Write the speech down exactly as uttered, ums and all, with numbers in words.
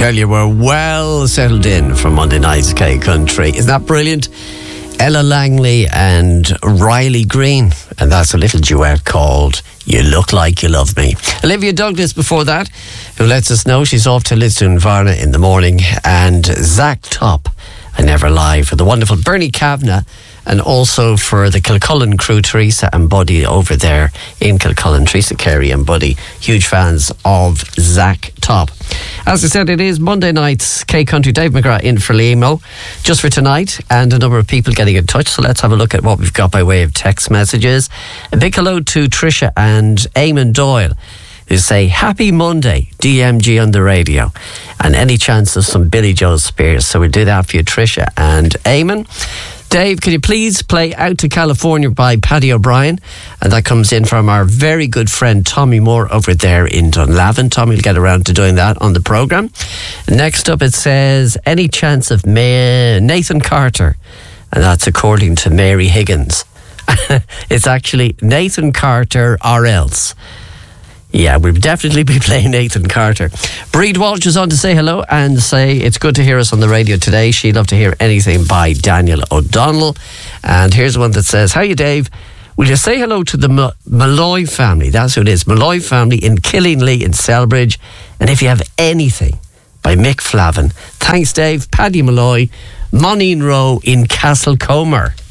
tell you, we're well settled in for Monday night's K Country. Isn't that brilliant? Ella Langley and Riley Green, and that's a little duet called You Look Like You Love Me. Olivia Douglas before that, who lets us know she's off to Lisdoonvarna in the morning, and Zach Top, I Never Lie, for the wonderful Bernie Kavanagh, and also for the Kilcullen crew, Teresa and Buddy over there in Kilcullen. Teresa Carey and Buddy, huge fans of Zach Top. As I said, it is Monday night's K Country. Dave McGrath in for Liam just for tonight, and a number of people getting in touch. So let's have a look at what we've got by way of text messages. A big hello to Tricia and Eamon Doyle, who say, happy Monday, D M G on the radio, and any chance of some Billy Joe Spears. So we'll do that for you, Tricia and Eamon. Dave, can you please play Out to California by Paddy O'Brien? And that comes in from our very good friend Tommy Moore over there in Dunlavin. Tommy will get around to doing that on the programme. Next up it says, any chance of May- Nathan Carter? And that's according to Mary Higgins. It's actually Nathan Carter or else. Yeah, we'll definitely be playing Nathan Carter. Breed Walsh is on to say hello and say it's good to hear us on the radio today. She'd love to hear anything by Daniel O'Donnell. And here's one that says, how you, Dave? Will you say hello to the M- Malloy family? That's who it is. Malloy family in Killingly in Selbridge. And if you have anything by Mick Flavin. Thanks, Dave. Paddy Malloy, Moneen Row in Castlecomer.